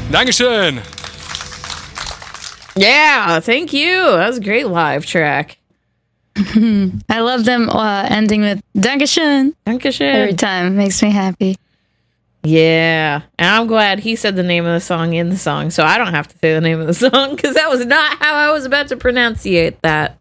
Dankeschön. Yeah, thank you. That was a great live track. I love them ending with Dankeschön. Dankeschön. Every time. It makes me happy. Yeah. And I'm glad he said the name of the song in the song, so I don't have to say the name of the song, because that was not how I was about to pronunciate that.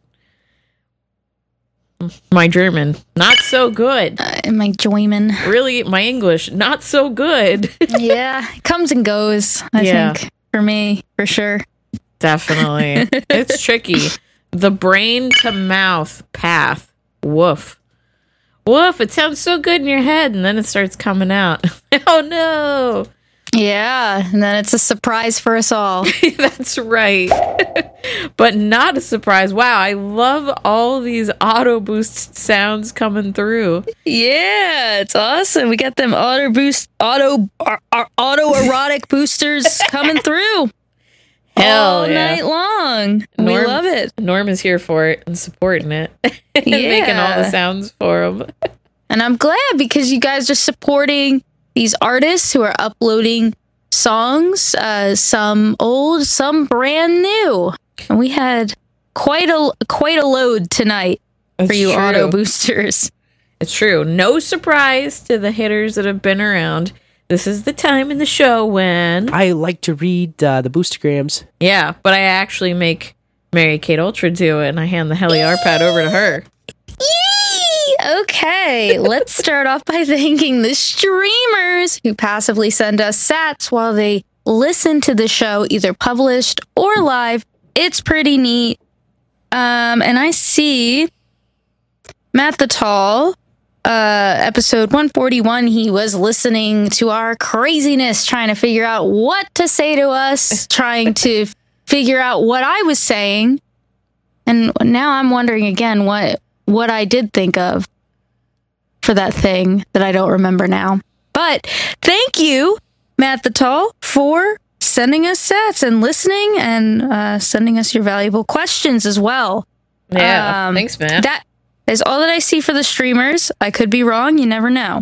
My German, not so good. My German. Really, my English, not so good. Yeah, it comes and goes, I think, for me, for sure. Definitely. It's tricky. The brain to mouth path. Woof. Woof, it sounds so good in your head, and then it starts coming out. Oh, no. Yeah, and then it's a surprise for us all. That's right. But not a surprise. Wow, I love all these auto boost sounds coming through. Yeah, it's awesome. We got them autoerotic boosters coming through. Hell all yeah. night long. We love it. Norm is here for it and supporting it. And making all the sounds for them. And I'm glad, because you guys are supporting these artists who are uploading songs, some old, some brand new. And we had quite a load tonight for you auto boosters. It's true. No surprise to the hitters that have been around. This is the time in the show when I like to read the boostergrams. Yeah, but I actually make Mary Kate Ultra do it, and I hand the Heli R-Pad over to her. Yay! Okay, let's start off by thanking the streamers who passively send us sats while they listen to the show, either published or live. It's pretty neat. And I see Matt the Tall, episode 141, he was listening to our craziness, trying to figure out what to say to us, trying to figure out what I was saying. And now I'm wondering again what I did think of for that thing that I don't remember now. But thank you, Matt the Tall, for sending us sats and listening and sending us your valuable questions as well. Yeah, thanks, man. That is all that I see for the streamers. I could be wrong. You never know.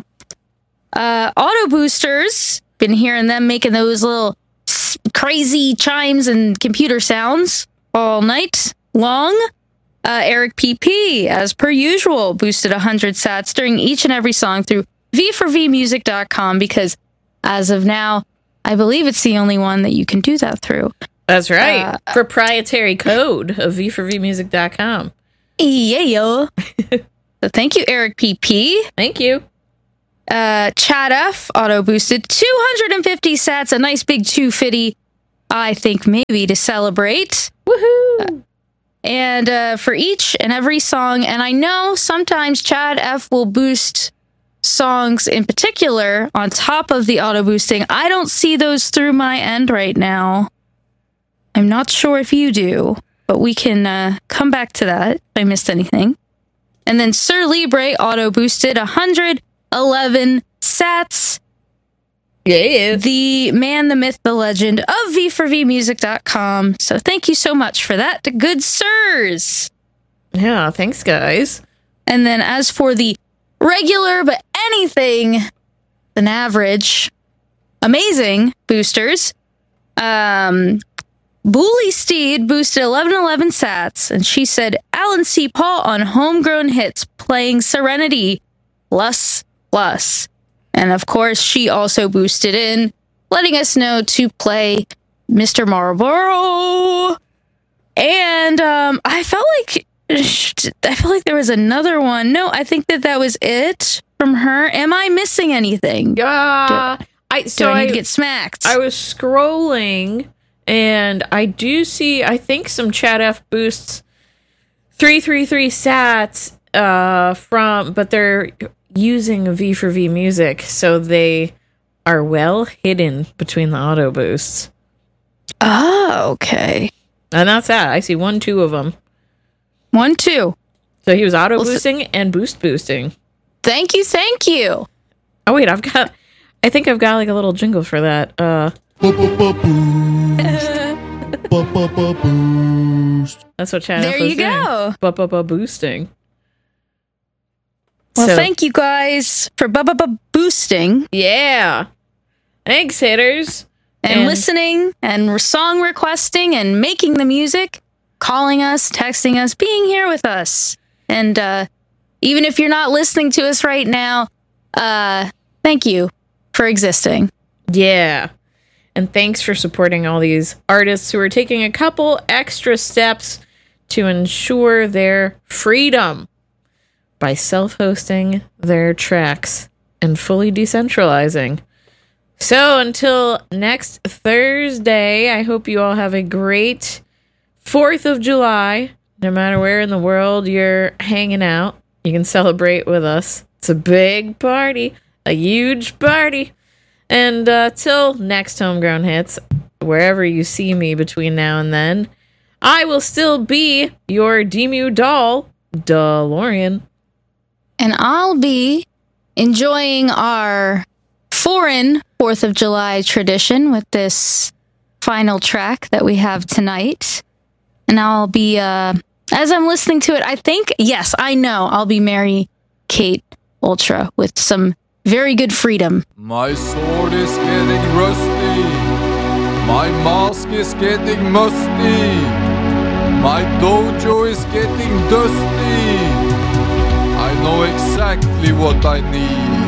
Auto boosters, been hearing them making those little crazy chimes and computer sounds all night long. Eric PP, as per usual, boosted 100 sats during each and every song through v4vmusic.com, because as of now, I believe it's the only one that you can do that through. That's right. Proprietary code of v4vmusic.com. Yeah. So thank you, Eric PP. Thank you. Chad F auto boosted 250 sats, a nice big 250, I think, maybe to celebrate. Woohoo! And for each and every song, and I know sometimes Chad F will boost songs in particular on top of the auto boosting. I don't see those through my end right now. I'm not sure if you do, but we can come back to that if I missed anything. And then Sir Libre auto boosted 111 sats. Yeah. The man, the myth, the legend of v4vmusic.com. So thank you so much for that, good sirs. Yeah, thanks, guys. And then as for the regular, but anything than average, amazing boosters, Bully Steed boosted 1111 sats, and she said Alan C. Paul on Homegrown Hits playing Serenity plus. And of course, she also boosted in, letting us know to play Mr. Marlboro. And I felt like there was another one. No, I think that was it from her. Am I missing anything? Do I need to get smacked? I was scrolling, and I do see, I think, some Chat F boosts 333 sats but they're using V4V music, so they are well hidden between the auto boosts. Oh, okay. And that's that. I see 1-2 of them. 1-2. So he was auto boosting and boosting. Thank you. Oh wait, I think I've got like a little jingle for that. That's what Chad There was you go. Boosting. Well, thank you guys for boosting. Yeah. Thanks, hitters. and listening and song requesting and making the music, calling us, texting us, being here with us. And even if you're not listening to us right now, thank you for existing. Yeah. And thanks for supporting all these artists who are taking a couple extra steps to ensure their freedom by self-hosting their tracks and fully decentralizing. So until next Thursday, I hope you all have a great 4th of July. No matter where in the world you're hanging out, you can celebrate with us. It's a big party, a huge party. And till next Homegrown Hits, wherever you see me between now and then, I will still be your Demu doll, DeLorean. And I'll be enjoying our foreign 4th of July tradition with this final track that we have tonight. And I'll be, as I'm listening to it, I think, yes, I know, I'll be Mary Kate Ultra with some very good freedom. My sword is getting rusty. My mask is getting musty. My dojo is getting dusty. I know exactly what I need.